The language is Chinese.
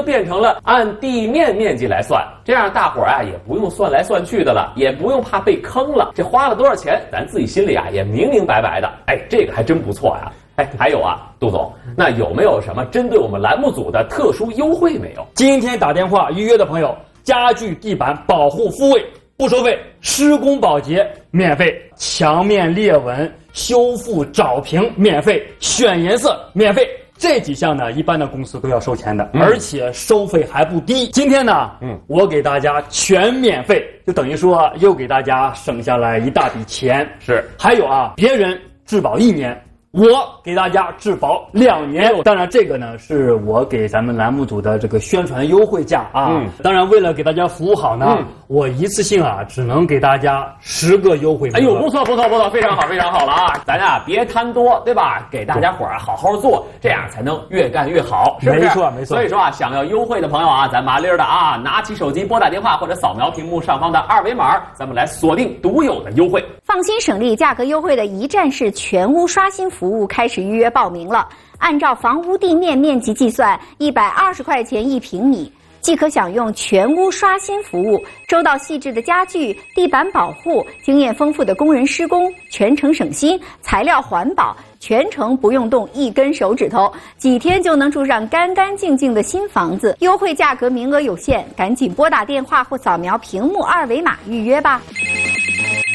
变成了按地面面积来算，这样大伙儿啊也不用算来算去的了，也不用怕被坑了。这花了多少钱，咱自己心里啊也明明白白的。哎，这个还真不错呀。哎，还有啊，杜总，那有没有什么针对我们栏目组的特殊优惠没有？ 今天打电话预约的朋友，家具地板保护复位不收费，施工保洁免费，墙面裂纹修复找平免费，选颜色免费。这几项呢，一般的公司都要收钱的，而且收费还不低。今天呢，我给大家全免费，就等于说又给大家省下来一大笔钱。 是， 还有啊，别人质保1年。我给大家质保2年，当然这个呢是我给咱们栏目组的这个宣传优惠价啊。当然为了给大家服务好呢，我一次性啊只能给大家10个优惠名额。 哎呦，不错，非常好，非常好了啊！咱呀别贪多，对吧？给大家伙儿好好做，这样才能越干越好，是不是？ 没错。 所以说啊，想要优惠的朋友啊，咱麻利儿的啊，拿起手机拨打电话或者扫描屏幕上方的2维码，咱们来锁定独有的优惠。 放心省力、价格优惠的一站式全屋刷新服务开始预约报名了。按照房屋地面面积计算，120块钱1平米，即可享用全屋刷新服务，周到细致的家具、地板保护，经验丰富的工人施工，全程省心，材料环保，全程不用动1根手指头，几天就能住上干干净净的新房子。优惠价格名额有限，赶紧拨打电话或扫描屏幕2维码预约吧。